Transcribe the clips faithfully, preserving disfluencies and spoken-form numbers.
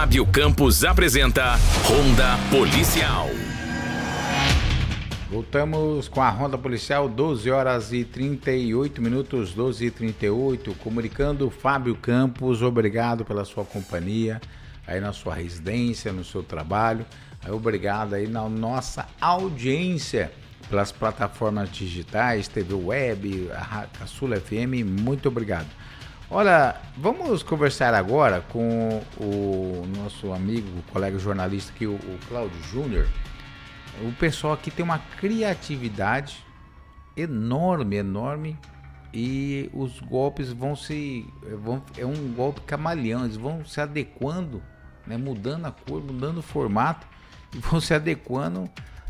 Fábio Campos apresenta Ronda Policial. Voltamos com a Ronda Policial, doze horas e trinta e oito minutos, doze e trinta e oito, comunicando Fábio Campos, obrigado pela sua companhia, aí na sua residência, no seu trabalho, aí obrigado aí na nossa audiência pelas plataformas digitais, T V Web, a Caçula F M, muito obrigado. Olha, vamos conversar agora com o nosso amigo, colega jornalista aqui, o, o Cláudio Júnior. O pessoal aqui tem uma criatividade enorme, enorme, e os golpes vão se... Vão, é um golpe camaleão, eles vão se adequando, né, mudando a cor, mudando o formato, e vão se adequando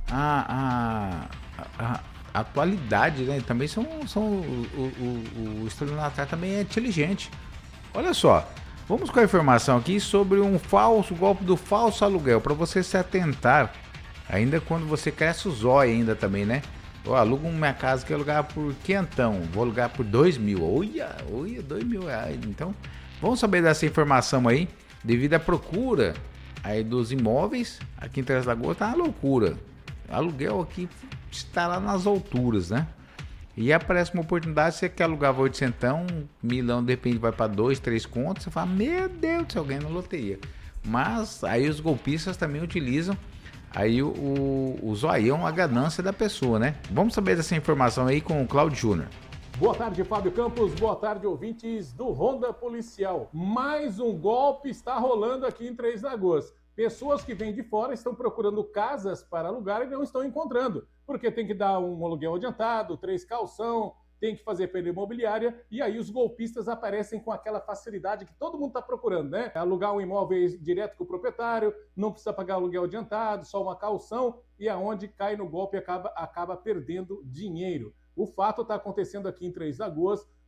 à, à, à, à atualidade, né? Também são... são o, o, o estelionatário também é inteligente. Olha só, vamos com a informação aqui sobre um falso golpe do falso aluguel, para você se atentar. Ainda quando você cresce o zóio ainda também, né? Eu alugo minha casa que eu alugar por quentão, vou alugar por dois mil. Olha, olha, dois mil reais. Então, vamos saber dessa informação aí, devido à procura aí dos imóveis. Aqui em Três Lagoas tá uma loucura. Aluguel aqui está lá nas alturas, né? E aparece uma oportunidade, você quer alugar oitocentão, milão, de repente vai para dois, três contos, você fala, meu Deus do céu, ganha na loteria. Mas aí os golpistas também utilizam aí o, o, o zoião, a ganância da pessoa, né? Vamos saber dessa informação aí com o Cláudio Júnior. Boa tarde, Fábio Campos. Boa tarde, ouvintes do Ronda Policial. Mais um golpe está rolando aqui em Três Lagoas. Pessoas que vêm de fora estão procurando casas para alugar e não estão encontrando, porque tem que dar um aluguel adiantado, três calção, tem que fazer perda imobiliária, e aí os golpistas aparecem com aquela facilidade que todo mundo está procurando, né? Alugar um imóvel direto com o proprietário, não precisa pagar aluguel adiantado, só uma calção, e aonde cai no golpe acaba, acaba perdendo dinheiro. O fato está acontecendo aqui em Três Lagoas,